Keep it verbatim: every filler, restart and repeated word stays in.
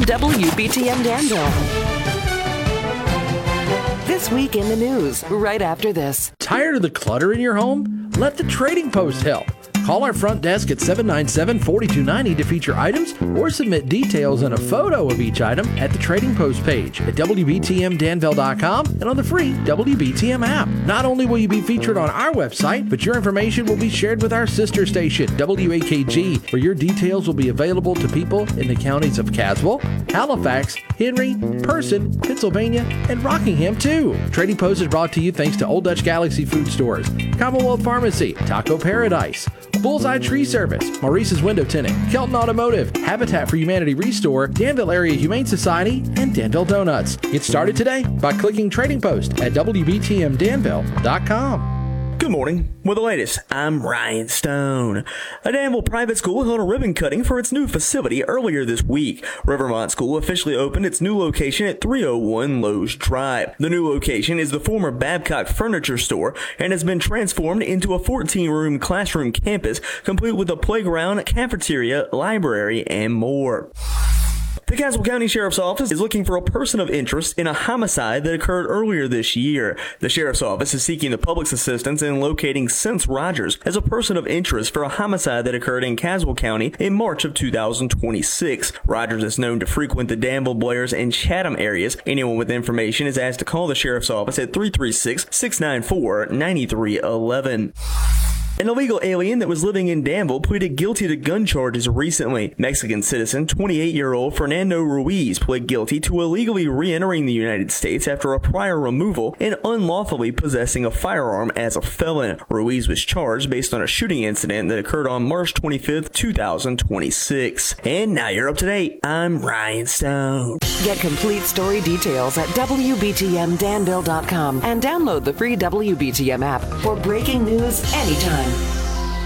W B T M Danville. This week in the news, right after this. Tired of the clutter in your home? Let the Trading Post help. Call our front desk at seven nine seven, four two nine zero to feature items or submit details and a photo of each item at the Trading Post page at W B T M Danville dot com and on the free W B T M app. Not only will you be featured on our website, but your information will be shared with our sister station, W A K G, where your details will be available to people in the counties of Caswell, Halifax, Henry, Person, Pennsylvania, and Rockingham, too. Trading Post is brought to you thanks to Old Dutch Galaxy Food Stores, Commonwealth Pharmacy, Taco Paradise, Bullseye Tree Service, Maurice's Window Tinting, Kelton Automotive, Habitat for Humanity Restore, Danville Area Humane Society, and Danville Donuts. Get started today by clicking Trading Post at W B T M Danville dot com. Good morning. With the latest, I'm Ryan Stone. A Danville private school held a ribbon cutting for its new facility earlier this week. Rivermont School officially opened its new location at three oh one Lowe's Drive. The new location is the former Babcock Furniture Store and has been transformed into a fourteen-room classroom campus, complete with a playground, cafeteria, library, and more. The Caswell County Sheriff's Office is looking for a person of interest in a homicide that occurred earlier this year. The Sheriff's Office is seeking the public's assistance in locating Sense Rogers as a person of interest for a homicide that occurred in Caswell County in March of two thousand twenty-six. Rogers is known to frequent the Danville, Blairs, and Chatham areas. Anyone with information is asked to call the Sheriff's Office at three three six, six nine four, nine three one one. An illegal alien that was living in Danville pleaded guilty to gun charges recently. Mexican citizen twenty-eight-year-old Fernando Ruiz pled guilty to illegally re-entering the United States after a prior removal and unlawfully possessing a firearm as a felon. Ruiz was charged based on a shooting incident that occurred on March twenty-fifth, two thousand twenty-six. And now you're up to date. I'm Ryan Stone. Get complete story details at W B T M Danville dot com and download the free W B T M app for breaking news anytime.